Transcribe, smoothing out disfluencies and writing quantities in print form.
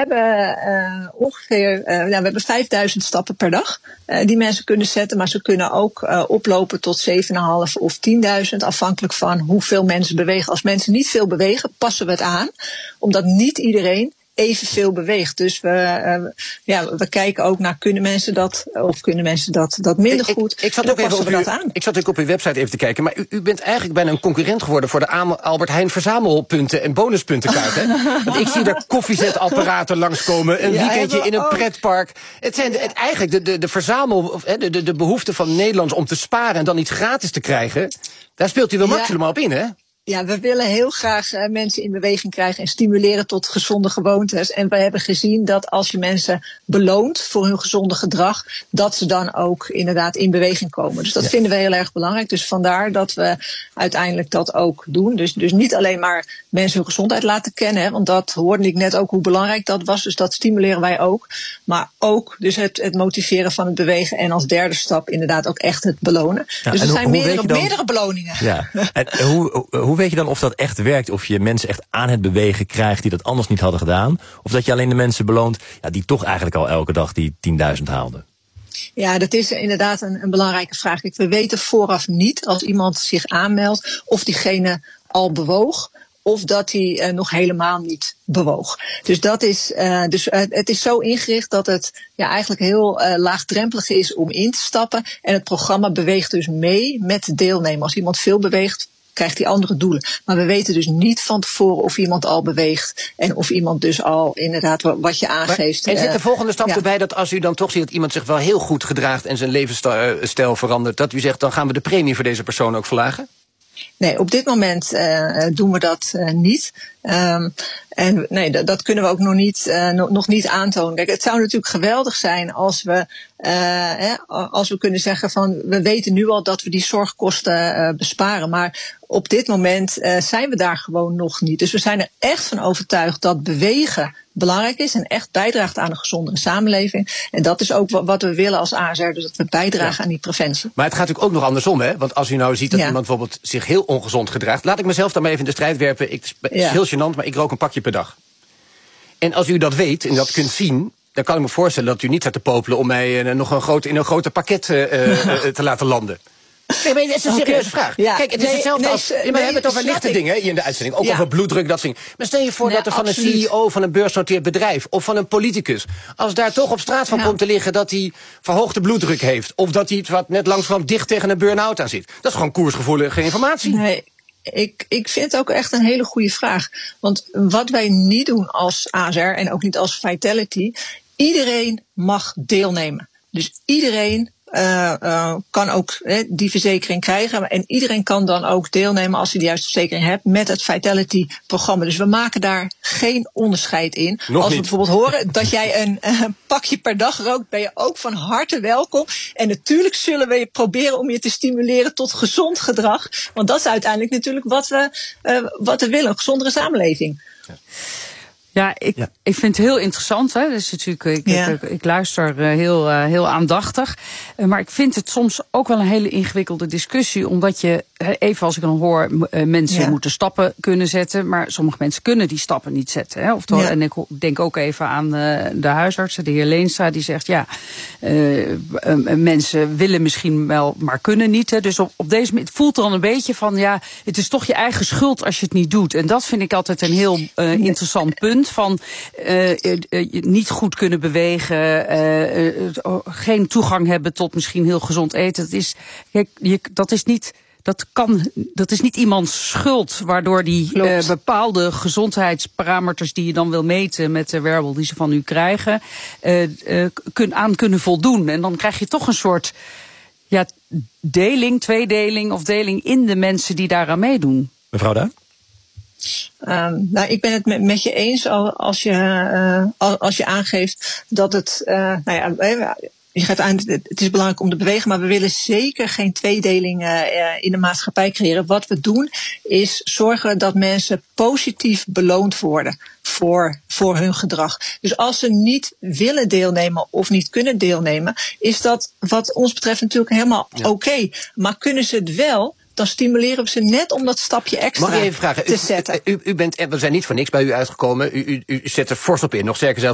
hebben ongeveer we hebben 5000 stappen per dag die mensen kunnen zetten. Maar ze kunnen ook oplopen tot 7.500 of 10.000. Afhankelijk van hoeveel mensen bewegen. Als mensen niet veel bewegen, passen we het aan. Omdat niet iedereen evenveel beweegt. Dus we kijken ook naar kunnen mensen dat minder goed. Ik zat ook op uw website even te kijken, maar u bent eigenlijk bijna een concurrent geworden voor de Albert Heijn verzamelpunten en bonuspuntenkaart. Hè? Want ik zie daar koffiezetapparaten langskomen, een weekendje in een pretpark. Het zijn eigenlijk de behoefte van Nederlands om te sparen en dan iets gratis te krijgen. Daar speelt u wel maximaal op in, hè? Ja, we willen heel graag mensen in beweging krijgen en stimuleren tot gezonde gewoontes. En we hebben gezien dat als je mensen beloont voor hun gezonde gedrag, dat ze dan ook inderdaad in beweging komen. Dus dat vinden we heel erg belangrijk. Dus vandaar dat we uiteindelijk dat ook doen. Dus niet alleen maar mensen hun gezondheid laten kennen, hè, want dat hoorde ik net ook hoe belangrijk dat was. Dus dat stimuleren wij ook. Maar ook dus het motiveren van het bewegen en als derde stap inderdaad ook echt het belonen. Ja, dus er zijn meerdere beloningen. Ja. En hoe weet je dan of dat echt werkt? Of je mensen echt aan het bewegen krijgt die dat anders niet hadden gedaan? Of dat je alleen de mensen beloont die toch eigenlijk al elke dag die 10.000 haalden? Ja, dat is inderdaad een belangrijke vraag. We weten vooraf niet als iemand zich aanmeldt of diegene al bewoog of dat hij nog helemaal niet bewoog. Dus dat is, het is zo ingericht dat het eigenlijk heel laagdrempelig is om in te stappen. En het programma beweegt dus mee met de deelnemer. Als iemand veel beweegt, krijgt hij andere doelen. Maar we weten dus niet van tevoren of iemand al beweegt en of iemand dus al inderdaad wat je aangeeft. En zit de volgende stap erbij dat als u dan toch ziet dat iemand zich wel heel goed gedraagt en zijn levensstijl verandert, dat u zegt dan gaan we de premie voor deze persoon ook verlagen? Nee, op dit moment doen we dat niet. En nee, dat kunnen we ook nog niet aantonen. Kijk, het zou natuurlijk geweldig zijn als we kunnen zeggen van we weten nu al dat we die zorgkosten besparen. Maar op dit moment zijn we daar gewoon nog niet. Dus we zijn er echt van overtuigd dat bewegen belangrijk is en echt bijdraagt aan een gezondere samenleving. En dat is ook wat we willen als ASR, dus dat we bijdragen aan die preventie. Maar het gaat natuurlijk ook nog andersom, hè? Want als u nou ziet dat iemand bijvoorbeeld zich heel ongezond gedraagt, laat ik mezelf daarmee even in de strijd werpen. Het is heel gênant, maar ik rook een pakje per dag. En als u dat weet en dat kunt zien, dan kan ik me voorstellen dat u niet staat te popelen om mij nog in een groter pakket te laten landen. Nee, maar het is een serieuze vraag. Ja. Kijk, het is hetzelfde als we hebben het over lichte dingen hier in de uitzending. Ook over bloeddruk, dat soort dingen. Maar stel je voor dat er van een CEO van een beursgenoteerd bedrijf of van een politicus, als daar toch op straat van komt te liggen dat hij verhoogde bloeddruk heeft, of dat hij net langzaam dicht tegen een burn-out aan zit. Dat is gewoon koersgevoelige informatie. Nee. Ik vind het ook echt een hele goede vraag. Want wat wij niet doen als ASR en ook niet als Vitality, iedereen mag deelnemen. Dus iedereen kan ook die verzekering krijgen. En iedereen kan dan ook deelnemen als hij de juiste verzekering hebt met het Vitality-programma. Dus we maken daar geen onderscheid in. Als we bijvoorbeeld horen dat jij een pakje per dag rookt, ben je ook van harte welkom. En natuurlijk zullen we proberen om je te stimuleren tot gezond gedrag. Want dat is uiteindelijk natuurlijk wat we willen, een gezondere samenleving. Ja, ik vind het heel interessant. Hè. Dus natuurlijk, ik luister heel aandachtig. Maar ik vind het soms ook wel een hele ingewikkelde discussie. Omdat je, even als ik dan hoor, mensen moeten stappen kunnen zetten. Maar sommige mensen kunnen die stappen niet zetten. Hè. Oftewel, en ik denk ook even aan de huisarts, de heer Leenstra. Die zegt, mensen willen misschien wel, maar kunnen niet. Hè. Dus op deze manier, het voelt dan een beetje van, het is toch je eigen schuld als je het niet doet. En dat vind ik altijd een heel interessant punt. Van niet goed kunnen bewegen, geen toegang hebben tot misschien heel gezond eten. Dat is niet iemands schuld, waardoor die bepaalde gezondheidsparameters die je dan wil meten met de wearable die ze van u krijgen, aan kunnen voldoen. En dan krijg je toch een soort tweedeling of deling in de mensen die daaraan meedoen. Mevrouw Duin? Ik ben het met je eens als je aangeeft dat het, je geeft aan, het is belangrijk om te bewegen, maar we willen zeker geen tweedeling in de maatschappij creëren. Wat we doen is zorgen dat mensen positief beloond worden voor hun gedrag. Dus als ze niet willen deelnemen of niet kunnen deelnemen, is dat wat ons betreft natuurlijk helemaal oké. Maar kunnen ze het wel, dan stimuleren we ze net om dat stapje extra te zetten. We zijn niet voor niks bij u uitgekomen. U zet er fors op in. Nog sterker zelfs,